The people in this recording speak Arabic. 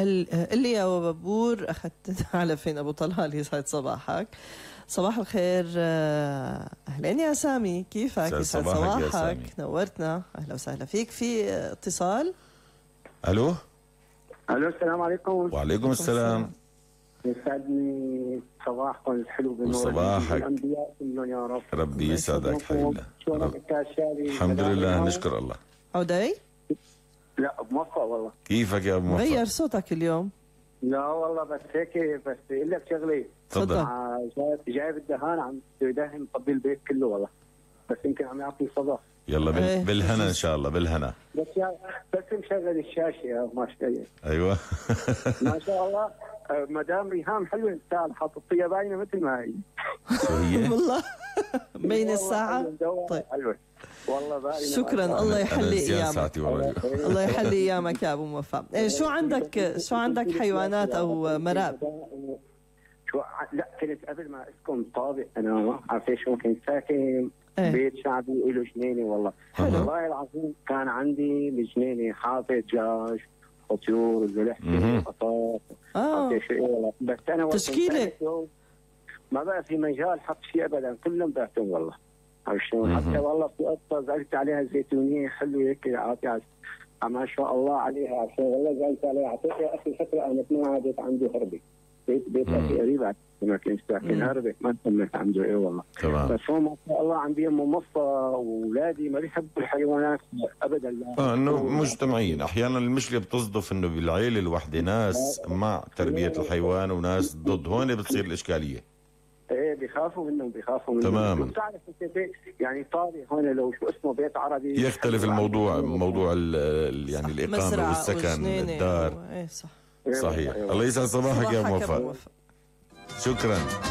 قل لي يا بابور، أخذت على فين أبو طلال؟ يسعد صباحك. صباح الخير. أهلين يا سامي، كيفك؟ يسعد صباحك، نورتنا، أهلا وسهلا فيك. في اتصال. ألو السلام عليكم. وعليكم السلام. يسعدني صباحكم الحلو بنور وصباحك الأنبياء كلهم يا رب. ربي يسعدك حبيبنا. الحمد لله نشكر الله. عودي؟ لا موفق والله. كيفك يا ابو موفق؟ غير صوتك اليوم. لا والله بس هيك، بس اقول لك شغله. تفضل. جايب الدهان عم يدهن طبي البيت كله والله، بس يمكن عم يعطي صدى. يلا بالهنا ان شاء الله، بالهنا. بس مشغل الشاشه يا ما شايف. ايوه ما شاء الله. مدام ريهام حلوه، تعال حاططيها باينه مثل ما هي. شو هي؟ والله بين الساعه. طيب حلوه والله باينه. شكرا، الله يحلي ايامك. الله يحلي ايامك يا ابو موفق. شو عندك حيوانات او مراب؟ لا كنت قبل ما اسكن طابق، انا ما عارف شو كنت ساكن بيت شعبي له جنينه والله. والله العظيم كان عندي بجنينه حاطط دجاج وطيور وزلحفه وقطاط. بس انا تشكيله ما بقى في مجال حط شيء ابدا، كلهم بعتهم والله. عرفت شلون؟ حتى والله في قطه زعلت عليها زيتونيه حلوه هيك عاطيه ما شاء الله عليها. عرفت والله زعلت عليها، اعطيتها اخر فتره انا ما عادت عنده هربه. بيت اخي قريب ما كنت ساكن هربه، ما تمت عنده. اي والله تمام. بس هو ما شاء الله عندي موفق، واولادي ما بيحبوا الحيوانات ابدا. انه مجتمعين. احيانا المشكله بتصدف انه بالعيله الوحده ناس مع تربيه الحيوان وناس ضد، هون بتصير الاشكاليه. ايه بيخافوا منهم. تماما. بتعرف انت بيت يعني طاري هون لو شو اسمه بيت عربي يختلف الموضوع، موضوع يعني الاقامه والسكن الدار. ايه صح. صحيح. الله يسعد صباحك يا موفق. شكرا.